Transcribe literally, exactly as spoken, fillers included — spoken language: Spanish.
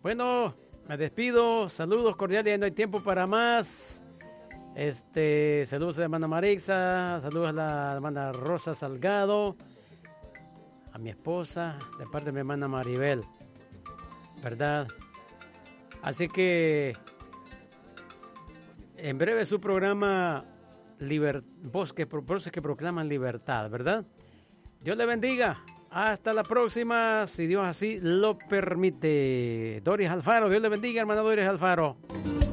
Bueno, me despido. Saludos cordiales, ya no hay tiempo para más. Este, saludos a la hermana Marixa, saludos a la hermana Rosa Salgado, a mi esposa, de parte de mi hermana Maribel, ¿verdad? Así que en breve su programa Liber... Voces que, Voces que proclaman libertad, ¿verdad? Dios le bendiga. Hasta la próxima, si Dios así lo permite. Doris Alfaro, Dios le bendiga, hermana Doris Alfaro.